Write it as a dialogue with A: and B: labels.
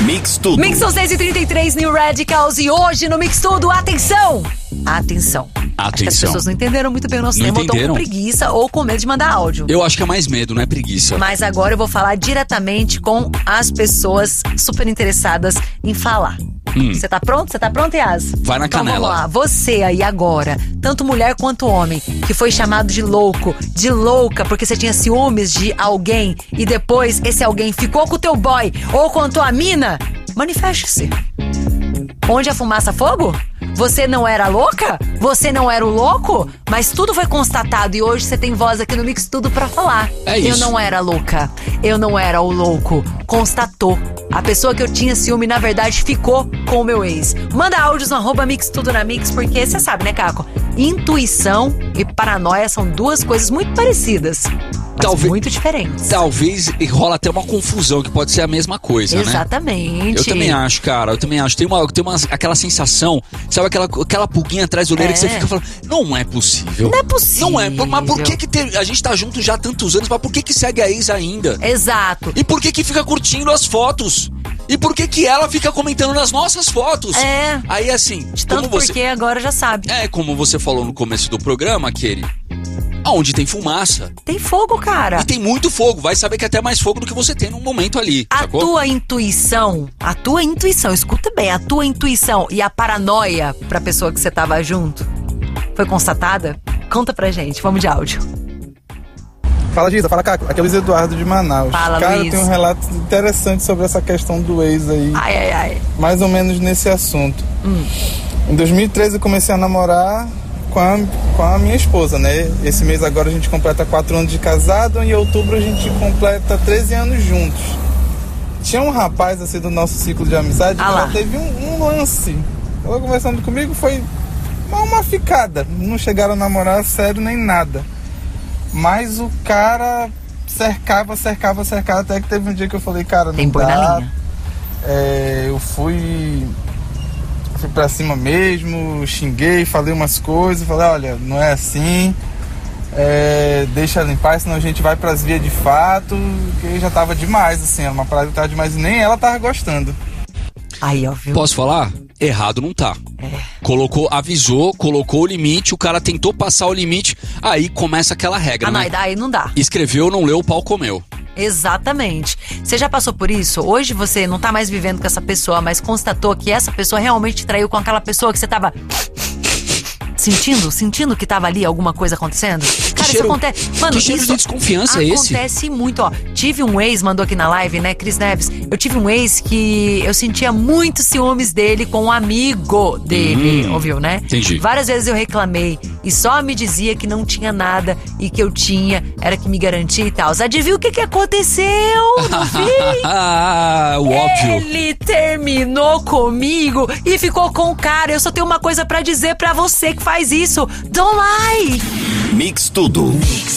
A: Mix Tudo.
B: Mix são 6h33, New Radicals. E hoje no Mix Tudo, atenção! Atenção. Acho que as pessoas não entenderam muito bem o nosso tema, ou estão com preguiça ou com medo de mandar áudio.
C: Eu acho que é mais medo, não é preguiça.
B: Mas agora eu vou falar diretamente com as pessoas super interessadas em falar. Você tá pronto? Você tá pronto, Yas?
C: Vai na canela.
B: Então vamos lá. Você aí agora, tanto mulher quanto homem, que foi chamado de louco, de louca, porque você tinha ciúmes de alguém e depois esse alguém ficou com o teu boy ou com a tua mina, manifeste-se. Onde a fumaça, fogo? Você não era louca? Você não era o louco? Mas tudo foi constatado e hoje você tem voz aqui no Mix Tudo pra falar.
C: É isso.
B: Eu não era louca. Eu não era o louco. Constatou. A pessoa que eu tinha ciúme, na verdade, ficou com o meu ex. Manda áudios no @Mix Tudo na Mix, porque você sabe, né, Caco? Intuição e paranoia são duas coisas muito parecidas. Talvez, muito diferentes.
C: Talvez rola até uma confusão, que pode ser a mesma coisa,
B: Exatamente.
C: Né? Eu também acho, cara. Eu também acho. Tem aquela sensação, sabe aquela pulguinha atrás do orelha que você fica falando, não é possível.
B: Não é possível.
C: Não é. Mas por que a gente tá junto já há tantos anos, mas por que segue a ex ainda?
B: Exato.
C: E por que fica curtindo as fotos? E por que ela fica comentando nas nossas fotos?
B: É.
C: Aí assim...
B: Tanto porque agora já sabe.
C: É, como você falou no começo do programa, Keri. Aonde tem fumaça.
B: Tem fogo, cara.
C: E tem muito fogo. Vai saber que até mais fogo do que você tem num momento ali.
B: A
C: sacou?
B: tua intuição, escuta bem, a tua intuição e a paranoia pra pessoa que você tava junto foi constatada? Conta pra gente, vamos de áudio.
D: Fala, Gisa, fala, Caco. Aqui é o Luiz Eduardo de Manaus.
B: Fala,
D: cara,
B: Luiz.
D: tem um relato interessante sobre essa questão do ex aí.
B: Ai.
D: Mais ou menos nesse assunto. Em 2013 eu comecei a namorar com a minha esposa, né? Esse mês agora a gente completa 4 anos de casado e em outubro a gente completa 13 anos juntos. Tinha um rapaz assim do nosso ciclo de amizade que já teve um lance. Ela conversando comigo, foi uma ficada. Não chegaram a namorar sério nem nada. Mas o cara cercava, até que teve um dia que eu falei, cara, não dá.
B: Na linha.
D: Eu fui pra cima mesmo, xinguei, falei umas coisas, falei, olha, não é assim, deixa ela em paz, senão a gente vai pras vias de fato, que já tava demais, assim, era uma parada que tava demais e nem ela tava gostando.
B: Aí, ó, viu?
C: Posso falar? Errado não tá. Avisou, colocou o limite, o cara tentou passar o limite, aí começa aquela regra, né?
B: Aí não dá.
C: Escreveu, não leu, o pau comeu.
B: Exatamente. Você já passou por isso? Hoje você não tá mais vivendo com essa pessoa, mas constatou que essa pessoa realmente te traiu com aquela pessoa que você tava sentindo que tava ali alguma coisa acontecendo? Cara, isso acontece. Mano,
C: que cheiro de desconfiança é esse?
B: Acontece muito, ó. Tive um ex, mandou aqui na live, né, Cris Neves. Eu tive um ex que eu sentia muito ciúmes dele com um amigo dele, ouviu, né?
C: Entendi.
B: Várias vezes eu reclamei e só me dizia que não tinha nada e que eu tinha, era que me garantia e tal. Adivinha o que aconteceu no fim?
C: O óbvio.
B: Ele terminou comigo e ficou com o cara. Eu só tenho uma coisa pra dizer pra você que faz isso. Don't lie!
A: Mix Tudo.